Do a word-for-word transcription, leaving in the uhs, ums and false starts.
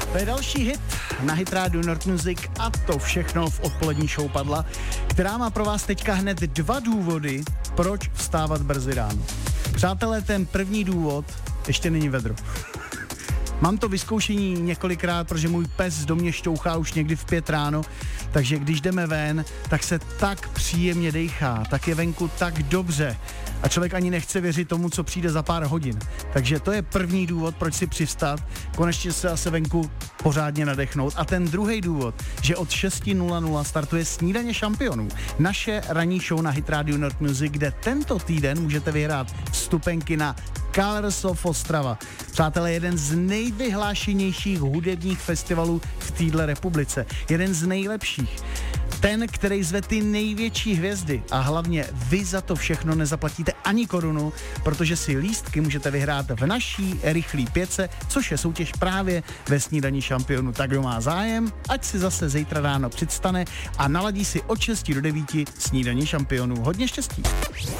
To je další hit na Hit Radio Nord Music a to všechno v odpolední show Padla, která má pro vás teďka hned dva důvody, proč vstávat brzy ráno. Přátelé, ten první důvod ještě není vedro. Mám to vyzkoušení několikrát, protože můj pes do mě šťouchá už někdy v pět ráno, takže když jdeme ven, tak se tak příjemně dejchá, tak je venku tak dobře a člověk ani nechce věřit tomu, co přijde za pár hodin. Takže to je první důvod, proč si přivstat, konečně se zase venku pořádně nadechnout. A ten druhý důvod, že od šest nula nula startuje Snídaně šampionů, naše ranní show na Hit Radio Nord Music, kde tento týden můžete vyhrát vstupenky na Colors of Ostrava. Přátelé, jeden z nejvyhlášenějších hudebních festivalů v téhle republice. Jeden z nejlepších. Ten, který zve ty největší hvězdy a hlavně vy za to všechno nezaplatíte ani korunu, protože si lístky můžete vyhrát v naší rychlý pětce, což je soutěž právě ve Snídaní šampionů. Tak kdo má zájem, ať si zase zítra ráno předstane a naladí si od šesti do devíti Snídaní šampionů. Hodně štěstí.